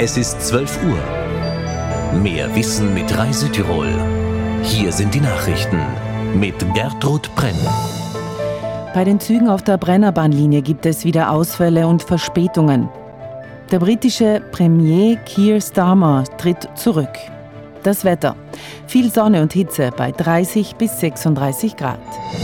Es ist 12 Uhr. Mehr Wissen mit Rai Südtirol. Hier sind die Nachrichten mit Gertrud Brenn. Bei den Zügen auf der Brennerbahnlinie gibt es wieder Ausfälle und Verspätungen. Der britische Premier Keir Starmer tritt zurück. Das Wetter. Viel Sonne und Hitze bei 30 bis 36 Grad.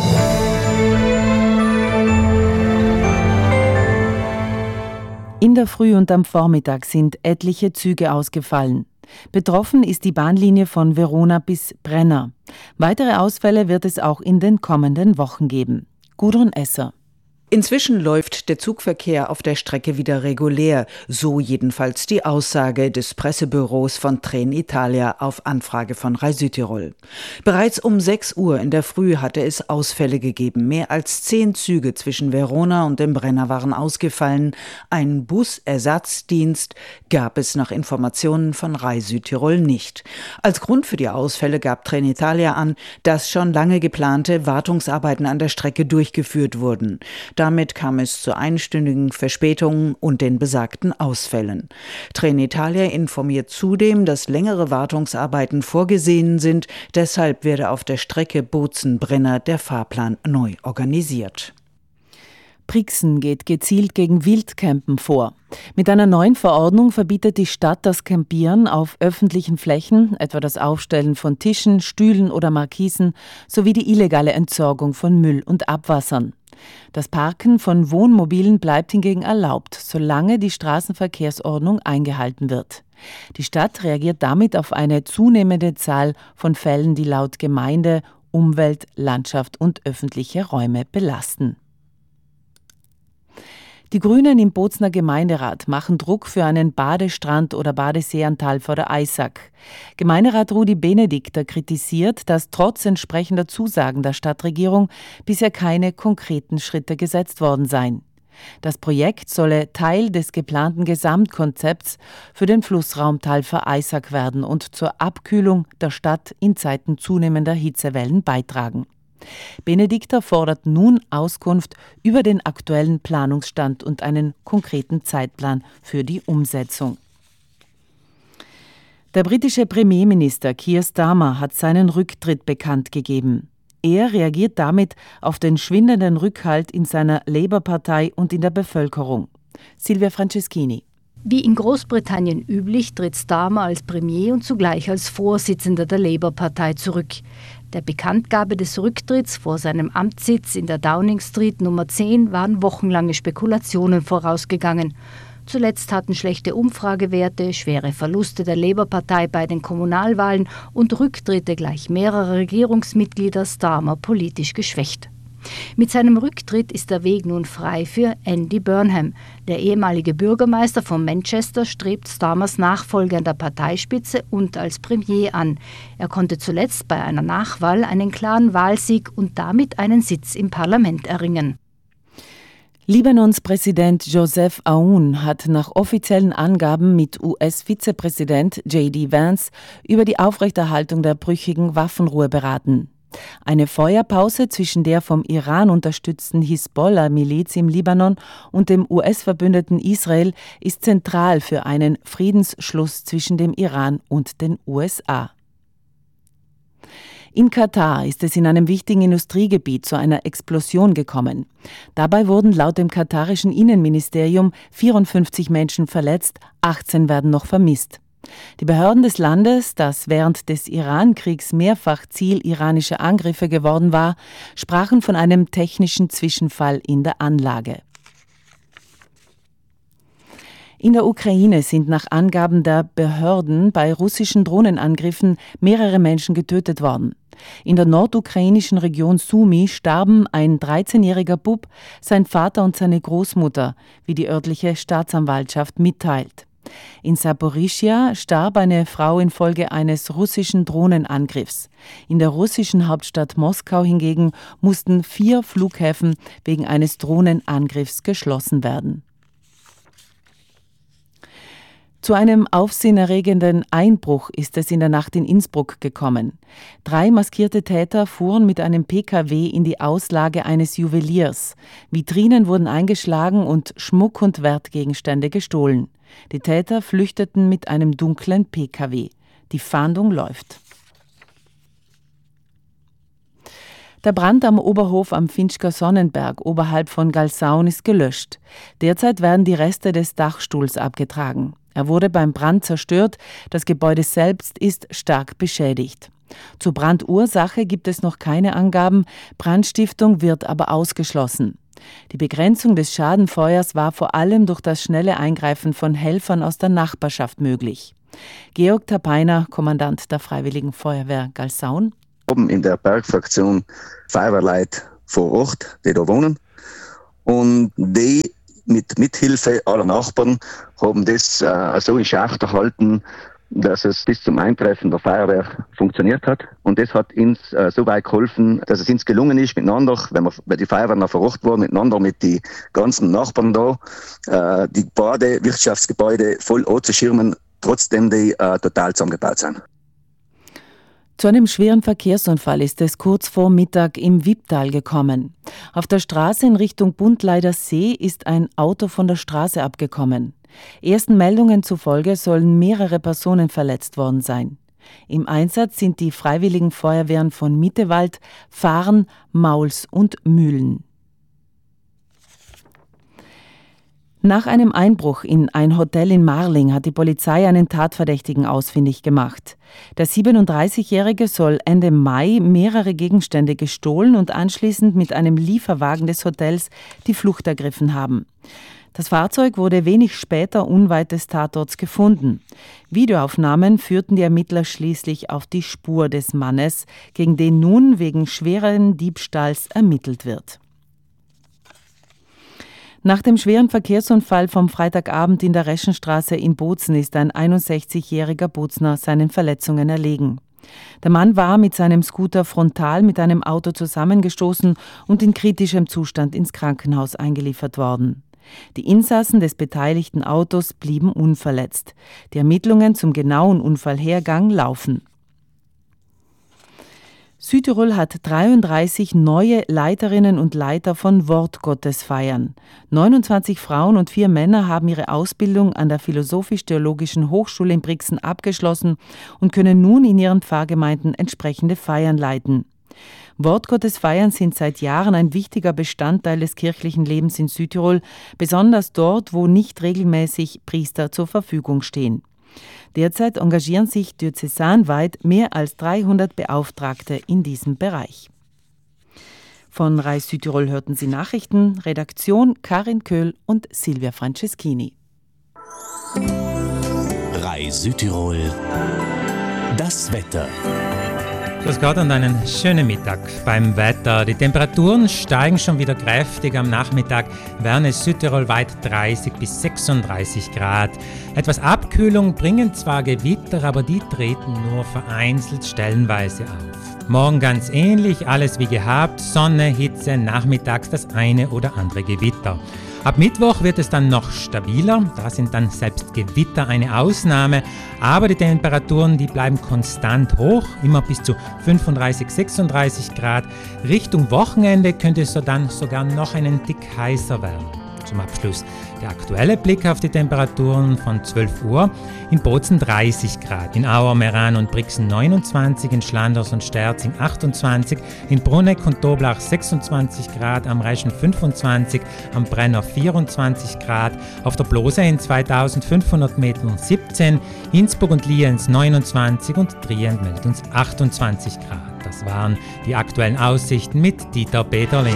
In der Früh und am Vormittag sind etliche Züge ausgefallen. Betroffen ist die Bahnlinie von Verona bis Brenner. Weitere Ausfälle wird es auch in den kommenden Wochen geben. Gudrun Esser. Inzwischen läuft der Zugverkehr auf der Strecke wieder regulär, so jedenfalls die Aussage des Pressebüros von Trenitalia auf Anfrage von Rai Südtirol. Bereits um 6 Uhr in der Früh hatte es Ausfälle gegeben. Mehr als 10 Züge zwischen Verona und dem Brenner waren ausgefallen. Einen Busersatzdienst gab es nach Informationen von Rai Südtirol nicht. Als Grund für die Ausfälle gab Trenitalia an, dass schon lange geplante Wartungsarbeiten an der Strecke durchgeführt wurden. Damit kam es zu einstündigen Verspätungen und den besagten Ausfällen. Trenitalia informiert zudem, dass längere Wartungsarbeiten vorgesehen sind. Deshalb werde auf der Strecke Bozen-Brenner der Fahrplan neu organisiert. Brixen geht gezielt gegen Wildcampen vor. Mit einer neuen Verordnung verbietet die Stadt das Campieren auf öffentlichen Flächen, etwa das Aufstellen von Tischen, Stühlen oder Markisen, sowie die illegale Entsorgung von Müll und Abwassern. Das Parken von Wohnmobilen bleibt hingegen erlaubt, solange die Straßenverkehrsordnung eingehalten wird. Die Stadt reagiert damit auf eine zunehmende Zahl von Fällen, die laut Gemeinde Umwelt, Landschaft und öffentliche Räume belasten. Die Grünen im Bozner Gemeinderat machen Druck für einen Badestrand oder Badeseeantal vor der Eisack. Gemeinderat Rudi Benedikter kritisiert, dass trotz entsprechender Zusagen der Stadtregierung bisher keine konkreten Schritte gesetzt worden seien. Das Projekt solle Teil des geplanten Gesamtkonzepts für den Flussraum Talfer Eisack werden und zur Abkühlung der Stadt in Zeiten zunehmender Hitzewellen beitragen. Benedikter fordert nun Auskunft über den aktuellen Planungsstand und einen konkreten Zeitplan für die Umsetzung. Der britische Premierminister Keir Starmer hat seinen Rücktritt bekannt gegeben. Er reagiert damit auf den schwindenden Rückhalt in seiner Labour-Partei und in der Bevölkerung. Silvia Franceschini. Wie in Großbritannien üblich, tritt Starmer als Premier und zugleich als Vorsitzender der Labour-Partei zurück. Der Bekanntgabe des Rücktritts vor seinem Amtssitz in der Downing Street Nummer 10 waren wochenlange Spekulationen vorausgegangen. Zuletzt hatten schlechte Umfragewerte, schwere Verluste der Labour-Partei bei den Kommunalwahlen und Rücktritte gleich mehrerer Regierungsmitglieder Starmer politisch geschwächt. Mit seinem Rücktritt ist der Weg nun frei für Andy Burnham. Der ehemalige Bürgermeister von Manchester strebt Starmers Nachfolge an der Parteispitze und als Premier an. Er konnte zuletzt bei einer Nachwahl einen klaren Wahlsieg und damit einen Sitz im Parlament erringen. Libanons Präsident Joseph Aoun hat nach offiziellen Angaben mit US-Vizepräsident J.D. Vance über die Aufrechterhaltung der brüchigen Waffenruhe beraten. Eine Feuerpause zwischen der vom Iran unterstützten Hisbollah-Miliz im Libanon und dem US-Verbündeten Israel ist zentral für einen Friedensschluss zwischen dem Iran und den USA. In Katar ist es in einem wichtigen Industriegebiet zu einer Explosion gekommen. Dabei wurden laut dem katarischen Innenministerium 54 Menschen verletzt, 18 werden noch vermisst. Die Behörden des Landes, das während des Iran-Kriegs mehrfach Ziel iranischer Angriffe geworden war, sprachen von einem technischen Zwischenfall in der Anlage. In der Ukraine sind nach Angaben der Behörden bei russischen Drohnenangriffen mehrere Menschen getötet worden. In der nordukrainischen Region Sumy starben ein 13-jähriger Bub, sein Vater und seine Großmutter, wie die örtliche Staatsanwaltschaft mitteilt. In Saporischschja starb eine Frau infolge eines russischen Drohnenangriffs. In der russischen Hauptstadt Moskau hingegen mussten 4 Flughäfen wegen eines Drohnenangriffs geschlossen werden. Zu einem aufsehenerregenden Einbruch ist es in der Nacht in Innsbruck gekommen. 3 maskierte Täter fuhren mit einem PKW in die Auslage eines Juweliers. Vitrinen wurden eingeschlagen und Schmuck und Wertgegenstände gestohlen. Die Täter flüchteten mit einem dunklen PKW. Die Fahndung läuft. Der Brand am Oberhof am Finchker Sonnenberg oberhalb von Galsaun ist gelöscht. Derzeit werden die Reste des Dachstuhls abgetragen. Er wurde beim Brand zerstört, das Gebäude selbst ist stark beschädigt. Zur Brandursache gibt es noch keine Angaben, Brandstiftung wird aber ausgeschlossen. Die Begrenzung des Schadenfeuers war vor allem durch das schnelle Eingreifen von Helfern aus der Nachbarschaft möglich. Georg Tapeiner, Kommandant der Freiwilligen Feuerwehr Galsaun. Oben in der Bergfraktion Feuerwehrleute vor Ort, die da wohnen. Und die mit Mithilfe aller Nachbarn haben das so in Schacht erhalten, dass es bis zum Eintreffen der Feuerwehr funktioniert hat. Und das hat uns so weit geholfen, dass es uns gelungen ist, miteinander, wenn die Feuerwehr noch vor Ort war, miteinander mit den ganzen Nachbarn da, die beiden Wirtschaftsgebäude voll anzuschirmen, trotzdem die total zusammengebaut sind. Zu einem schweren Verkehrsunfall ist es kurz vor Mittag im Wipptal gekommen. Auf der Straße in Richtung Bundleider See ist ein Auto von der Straße abgekommen. Ersten Meldungen zufolge sollen mehrere Personen verletzt worden sein. Im Einsatz sind die Freiwilligen Feuerwehren von Mittewald, Fahren, Mauls und Mühlen. Nach einem Einbruch in ein Hotel in Marling hat die Polizei einen Tatverdächtigen ausfindig gemacht. Der 37-Jährige soll Ende Mai mehrere Gegenstände gestohlen und anschließend mit einem Lieferwagen des Hotels die Flucht ergriffen haben. Das Fahrzeug wurde wenig später unweit des Tatorts gefunden. Videoaufnahmen führten die Ermittler schließlich auf die Spur des Mannes, gegen den nun wegen schweren Diebstahls ermittelt wird. Nach dem schweren Verkehrsunfall vom Freitagabend in der Reschenstraße in Bozen ist ein 61-jähriger Bozner seinen Verletzungen erlegen. Der Mann war mit seinem Scooter frontal mit einem Auto zusammengestoßen und in kritischem Zustand ins Krankenhaus eingeliefert worden. Die Insassen des beteiligten Autos blieben unverletzt. Die Ermittlungen zum genauen Unfallhergang laufen. Südtirol hat 33 neue Leiterinnen und Leiter von Wortgottesfeiern. 29 Frauen und 4 Männer haben ihre Ausbildung an der Philosophisch-Theologischen Hochschule in Brixen abgeschlossen und können nun in ihren Pfarrgemeinden entsprechende Feiern leiten. Wortgottesfeiern sind seit Jahren ein wichtiger Bestandteil des kirchlichen Lebens in Südtirol, besonders dort, wo nicht regelmäßig Priester zur Verfügung stehen. Derzeit engagieren sich diözesanweit mehr als 300 Beauftragte in diesem Bereich. Von Reis Südtirol hörten Sie Nachrichten, Redaktion Karin Köhl und Silvia Franceschini. Reis Südtirol, das Wetter. Grüß Gott und einen schönen Mittag beim Wetter. Die Temperaturen steigen schon wieder kräftig. Am Nachmittag werden es südtirolweit 30 bis 36 Grad. Etwas Abkühlung bringen zwar Gewitter, aber die treten nur vereinzelt stellenweise auf. Morgen ganz ähnlich, alles wie gehabt, Sonne, Hitze, nachmittags das eine oder andere Gewitter. Ab Mittwoch wird es dann noch stabiler, da sind dann selbst Gewitter eine Ausnahme, aber die Temperaturen, die bleiben konstant hoch, immer bis zu 35, 36 Grad. Richtung Wochenende könnte es so dann sogar noch einen Tick heißer werden. Zum Abschluss der aktuelle Blick auf die Temperaturen von 12 Uhr. In Bozen 30 Grad, in Auer, Meran und Brixen 29, in Schlanders und Sterzing 28, in Bruneck und Doblach 26 Grad, am Reschen 25, am Brenner 24 Grad, auf der Blose in 2500 Metern 17, Innsbruck und Lienz 29 und Trient meldet uns 28 Grad. Das waren die aktuellen Aussichten mit Dieter Peterling.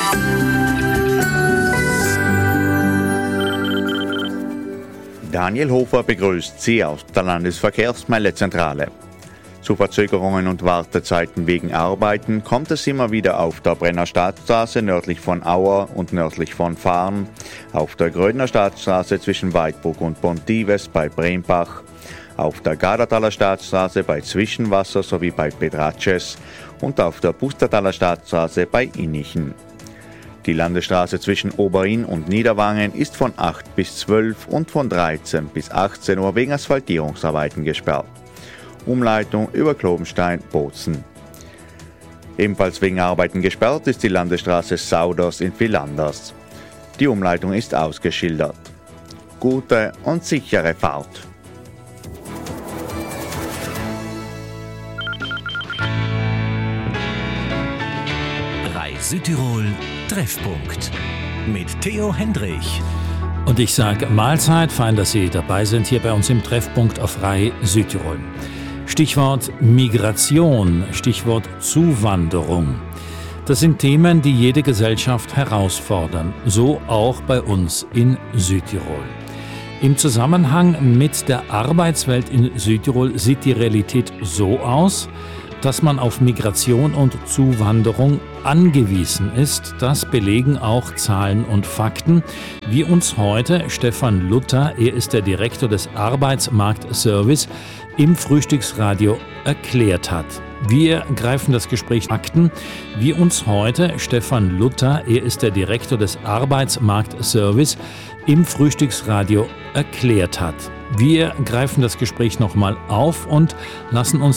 Daniel Hofer begrüßt Sie aus der Landesverkehrsmeldezentrale. Zu Verzögerungen und Wartezeiten wegen Arbeiten kommt es immer wieder auf der Brenner Staatsstraße nördlich von Auer und nördlich von Fahren, auf der Grödner Staatsstraße zwischen Weidbruck und Bontives bei Brembach, auf der Gardertaler Staatsstraße bei Zwischenwasser sowie bei Pedratsches und auf der Pustertaler Staatsstraße bei Innichen. Die Landesstraße zwischen Oberinn und Niederwangen ist von 8 bis 12 und von 13 bis 18 Uhr wegen Asphaltierungsarbeiten gesperrt. Umleitung über Klobenstein-Bozen. Ebenfalls wegen Arbeiten gesperrt ist die Landesstraße Sauders in Villanders. Die Umleitung ist ausgeschildert. Gute und sichere Fahrt. Südtirol Treffpunkt mit Theo Hendrich. Und ich sage Mahlzeit, fein, dass Sie dabei sind hier bei uns im Treffpunkt auf Rai Südtirol. Stichwort Migration, Stichwort Zuwanderung. Das sind Themen, die jede Gesellschaft herausfordern, so auch bei uns in Südtirol. Im Zusammenhang mit der Arbeitswelt in Südtirol sieht die Realität so aus, dass man auf Migration und Zuwanderung angewiesen ist. Das belegen auch Zahlen und Fakten, wie uns heute Stefan Luther, er ist der Direktor des Arbeitsmarktservice, im Frühstücksradio erklärt hat. Wir greifen das Gespräch Fakten, wie uns heute Stefan Luther, er ist der Direktor des Arbeitsmarktservice, im Frühstücksradio erklärt hat. Wir greifen das Gespräch nochmal auf und lassen uns